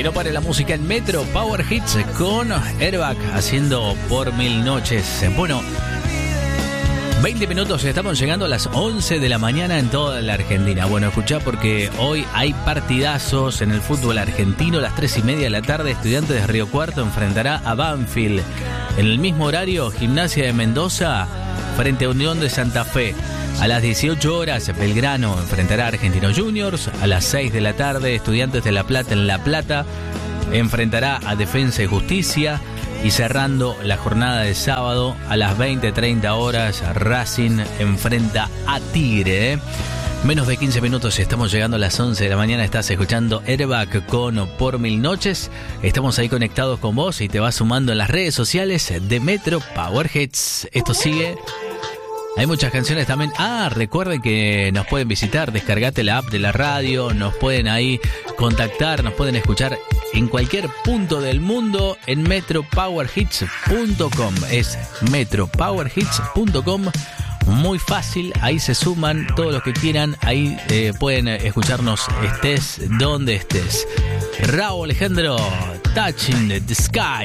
Que no pare la música en Metro Power Hits con Airbag haciendo Por Mil Noches. Bueno, 20 minutos, estamos llegando a las 11 de la mañana en toda la Argentina. Bueno, escuchá porque hoy hay partidazos en el fútbol argentino. A las 3:30 de la tarde, Estudiantes de Río Cuarto enfrentará a Banfield. En el mismo horario, Gimnasia de Mendoza frente a Unión de Santa Fe. A las 18 horas, Belgrano enfrentará a Argentinos Juniors. A las 6 de la tarde, Estudiantes de La Plata en La Plata enfrentará a Defensa y Justicia. Y cerrando la jornada de sábado, a las 20:30 horas, Racing enfrenta a Tigre. Menos de 15 minutos, estamos llegando a las 11 de la mañana. Estás escuchando Airbag con Por Mil Noches. Estamos ahí conectados con vos y te vas sumando en las redes sociales de Metro Power Hits. Esto sigue. Hay muchas canciones también. Recuerden que nos pueden visitar, descargate la app de la radio, nos pueden ahí contactar, nos pueden escuchar en cualquier punto del mundo en metropowerhits.com. Es metropowerhits.com. Muy fácil, ahí se suman todos los que quieran, ahí pueden escucharnos estés donde estés. Raúl Alejandro, Touching the Sky.